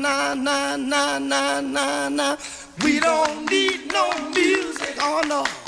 na na na na na na. We don't need no music, oh no.